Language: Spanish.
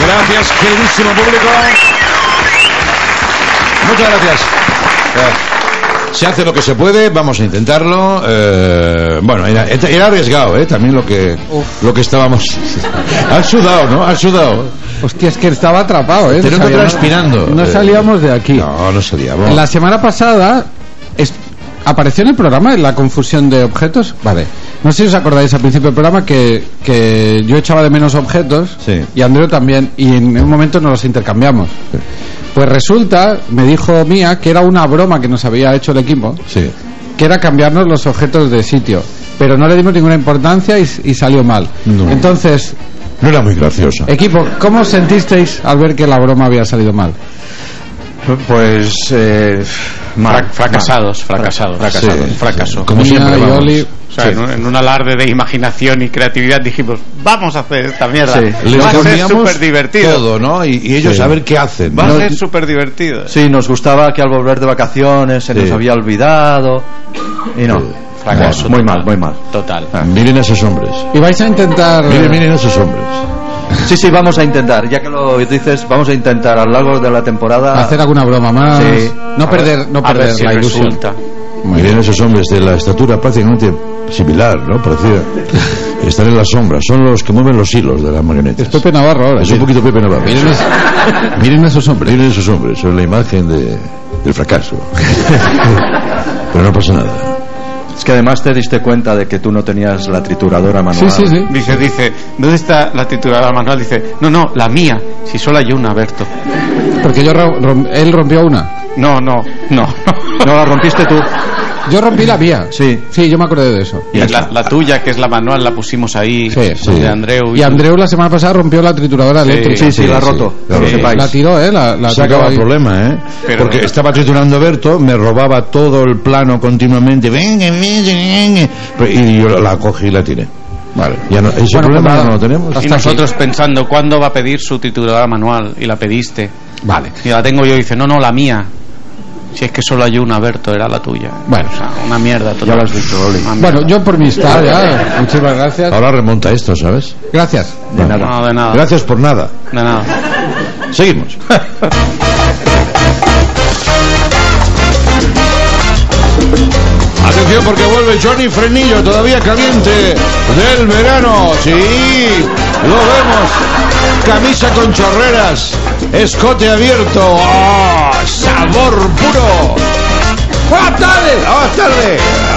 Gracias, queridísimo público. Muchas gracias. Se hace lo que se puede, vamos a intentarlo. Bueno, era arriesgado, también lo que estábamos. Has sudado, ¿no? Has sudado. Hostia, es que estaba atrapado, Te noto transpirando. No salíamos de aquí. No salíamos. La semana pasada apareció en el programa la confusión de objetos. Vale. No sé si os acordáis al principio del programa que yo echaba de menos objetos, sí, y Andreu también, y en un momento nos los intercambiamos. Sí. Pues resulta, me dijo Mía, que era una broma que nos había hecho el equipo, sí, que era cambiarnos los objetos de sitio, pero no le dimos ninguna importancia y salió mal. No. Entonces, no era muy graciosa. Equipo, ¿cómo os sentisteis al ver que la broma había salido mal? Pues fracasados. Sí, fracaso. Como siempre, Oli, o sea, en un alarde de imaginación y creatividad dijimos, vamos a hacer esta mierda. Sí. Va a ser súper divertido. Todo, ¿no? Y ellos sí, a ver qué hacen. Va a ser súper divertido. Sí, nos gustaba que al volver de vacaciones se nos había olvidado. Y no. Fracaso. Muy mal. Total. Miren a esos hombres. Y vais a intentar... Miren a esos hombres. Sí, vamos a intentar, ya que lo dices, vamos a intentar a lo largo de la temporada hacer alguna broma más. Sí. No perder si la ilusión. Resulta. Miren a esos hombres de la estatura prácticamente similar, ¿no? Parecida. Están en la sombra, son los que mueven los hilos de la marioneta. Es Pepe Navarro ahora. Es un poquito Pepe Navarro. Miren a esos hombres. Miren a esos hombres, son la imagen del fracaso. Pero no pasa nada. Es que además te diste cuenta de que tú no tenías la trituradora manual. Sí. Dice, ¿dónde está la trituradora manual? Dice, no, la mía. Si solo hay una, Berto. Porque él rompió una. No, la rompiste tú. Yo rompí la mía. Sí, yo me acordé de eso. Y la tuya, que es la manual, la pusimos ahí. Sí. De Andreu. Y Andreu la semana pasada rompió la trituradora eléctrica. Sí, la ha roto. Sí. La tiró, la se acaba el problema, Pero... porque estaba triturando Berto, me robaba todo el plano continuamente. Y yo la cogí y la tiré. Vale. Ya no, ese problema no lo tenemos. Y nosotros pensando, ¿cuándo va a pedir su trituradora manual? Y la pediste. Vale. Y la tengo yo y dice, no, la mía. Si es que solo hay una, Berto, era la tuya. Bueno, o sea, una mierda total. Ya lo has dicho, Oli. Bueno, yo por mi estar, muchísimas gracias. Ahora remonta esto, ¿sabes? Gracias. De nada. No, de nada. Gracias por nada. De nada. Seguimos. Atención porque vuelve Johnny Frenillo, todavía caliente del verano. Sí, lo vemos. Camisa con chorreras, escote abierto. ¡Oh, sabor puro! ¡Buenas tardes! ¡Buenas tardes!